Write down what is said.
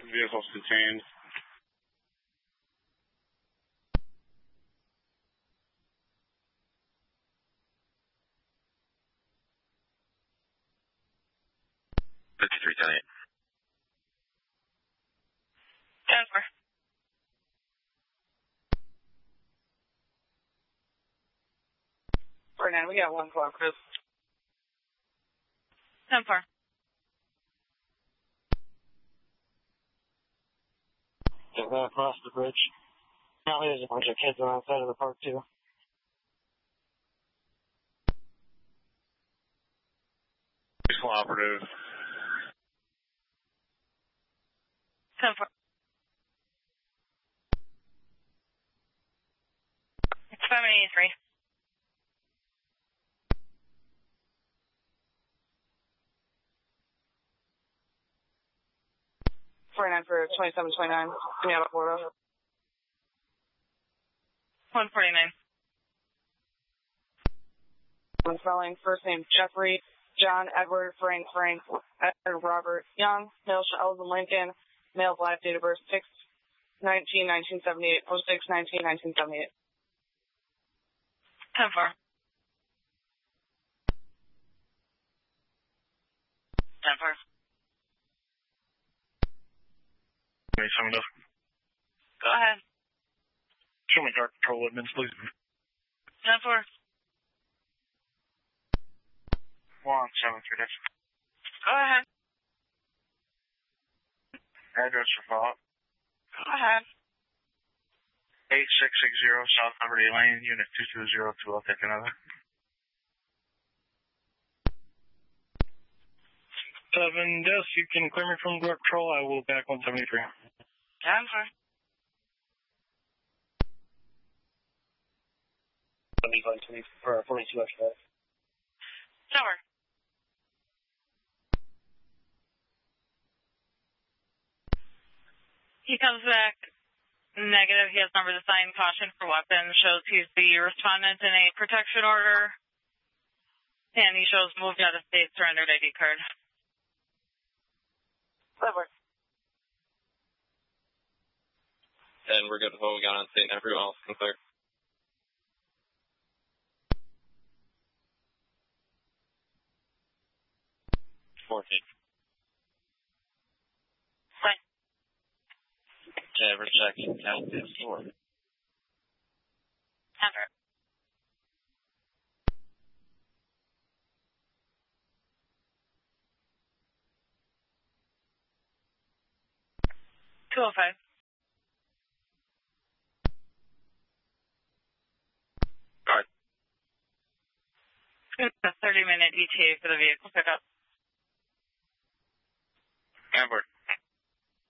Vehicles contained. Denver. 49, we got 1 clock, Chris. 10-4. Get that across the bridge. Apparently there's a bunch of kids on that side of the park, too. Cooperative. 10-4. It's 583. For 2729. Give me out of Florida. 149. I'm spelling first name Jeffrey, John, Edward, Frank, Edward, Robert, Young, male, Sheldon Lincoln, male, live, date of birth 6/19/1978, 06/19/1978. 10-4. 10-4. Go ahead. Show me dark patrol admins, please. 10-4. 173. Go ahead. Address for follow-up. Go ahead. 8660 South Liberty Lane, Unit 2202. I'll take another. 7 Des, you can clear me from dark patrol. I will back 173. 10-4. 42 extra. Tower. He comes back negative. He has numbers assigned, caution for weapons, shows he's the respondent in a protection order, and he shows moved out of state, surrendered ID card. Over. And we're good with what we got on state, and everyone else can clear. 14. Fine. Okay, rejection count is 4. 100. $205. Alright. It's a 30-minute ETA for the vehicle pickup. Amber.